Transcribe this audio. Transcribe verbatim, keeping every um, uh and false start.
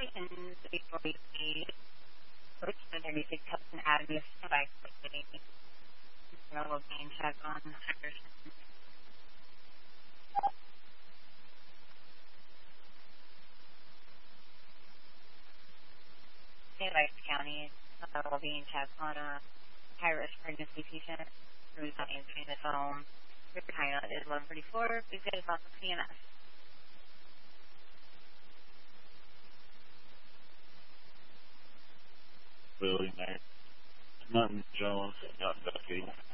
Communications, before we see which underneath helps and admin by will being checked on Henderson. State Vice County uh, will being checked on a high risk pregnancy patient who's not answering the phone. Your time is one forty-four. Please get us off the C M S. Really nice. Martin Jones, not Ducky.